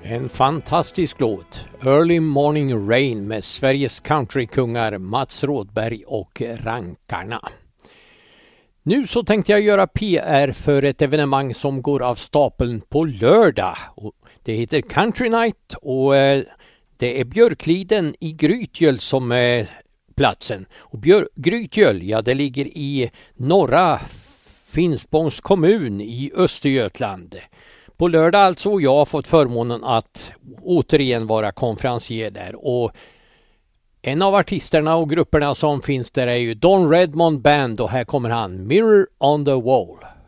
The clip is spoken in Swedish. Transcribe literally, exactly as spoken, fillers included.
En fantastisk låt, Early Morning Rain med Sveriges countrykungar Mats Rådberg och Rankarna. Nu så tänkte jag göra P R för ett evenemang som går av stapeln på lördag. Det heter Country Night och det är Björkliden i Grytgöl som är platsen. Och Björ- Grytgöl, ja, det ligger i norra Finspångs kommun i Östergötland. På lördag alltså, och jag har fått förmånen att återigen vara konferencier där. Och en av artisterna och grupperna som finns där är ju Don Redmond Band, och här kommer han, Mirror on the Wall.